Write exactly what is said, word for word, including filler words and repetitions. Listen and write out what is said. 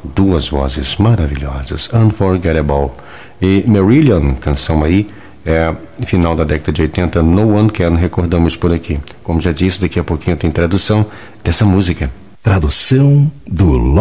duas vozes maravilhosas, Unforgettable. E Marillion, canção aí, é final da década de oitenta, No One Can, recordamos por aqui. Como já disse, daqui a pouquinho tem tradução dessa música. Tradução do